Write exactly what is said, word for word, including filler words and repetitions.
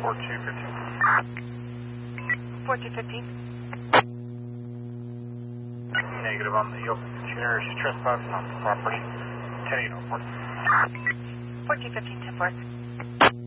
four two fifteen. four two fifteen. Negative on the open container. She's trespassing on the property. ten eight oh four. four two fifteen, ten four.